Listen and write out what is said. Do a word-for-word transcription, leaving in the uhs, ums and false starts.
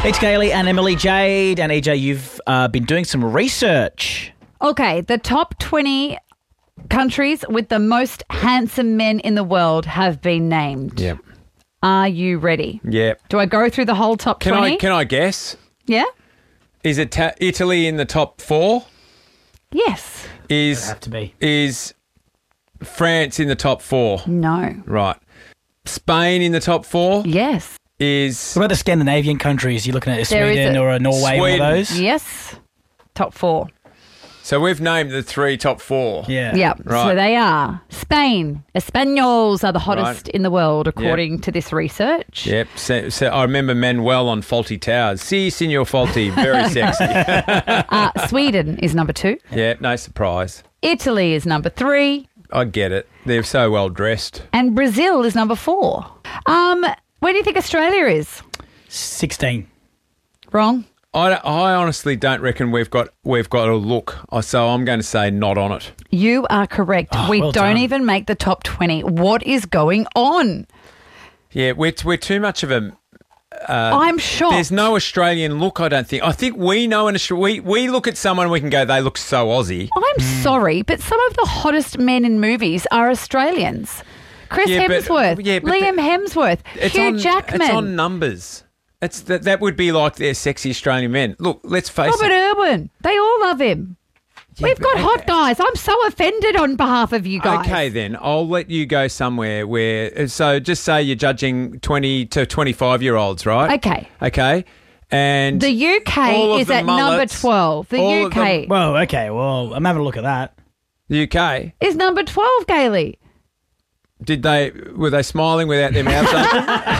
It's Gailey and Emily Jade. And E J, you've uh, been doing some research. Okay, the top twenty countries with the most handsome men in the world have been named. Yep. Are you ready? Yep. Do I go through the whole top Can twenty? I can I guess? Yeah? Is it ta- Italy in the top four? Yes. Is Have to be. is France in the top four? No. Right. Spain in the top four? Yes. Is What about the Scandinavian countries? You're looking at a There is Sweden a- or a Norway, one Sweden. of those? Yes. Top four. so we've named the three top four. Yeah. Yep. Right. So they are. Spain. Espanols are the hottest Right. in the world, according to this research. Yep. So, so I remember Manuel on Faulty Towers. Si, Signor Faulty. Very sexy. Uh, Sweden is number two. Yep. No surprise. Italy is number three. I get it. They're so well dressed. And Brazil is number four. Um, where do you think Australia is? sixteen. Wrong. I, I honestly don't reckon we've got we've got a look. So I'm going to say not on it. You are correct. Oh, we well don't done. even make the top twenty. What is going on? Yeah, we're we're too much of a. I'm shocked. There's no Australian look. I don't think. I think we know an Austra- we we look at someone and we can go, they look so Aussie. I'm sorry, but some of the hottest men in movies are Australians. Chris Yeah, but- Hemsworth, yeah, but Liam the- Hemsworth, It's Hugh on Jackman, It's on numbers. It's that that would be like their sexy Australian men. Look, let's face Robert it. Irwin. They all love him. Yeah, We've got but- hot guys. I'm so offended on behalf of you guys. Okay, then I'll let you go somewhere where. So just say you're judging twenty to twenty-five year olds, right? Okay. Okay. And The U all K of is the at number mullets, twelve. The all of U K Well, okay. Well, I'm having a look at that. the U K. is number twelve, Gailey. Did they were they smiling without their mouths open?